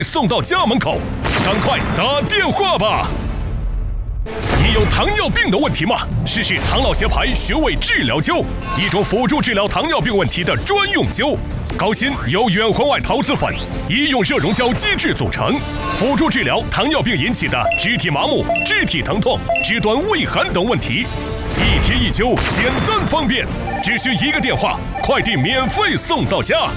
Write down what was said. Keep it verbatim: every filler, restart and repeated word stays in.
送到家门口，赶快打电话吧！你有糖尿病的问题吗？试试唐老协牌穴位治疗灸，一种辅助治疗糖尿病问题的专用灸。高锌由远环外陶瓷粉医用热熔胶基质组成，辅助治疗糖尿病引起的肢体麻木、肢体疼痛、肢端畏寒等问题。一贴一灸，简单方便，只需一个电话，快递免费送到家。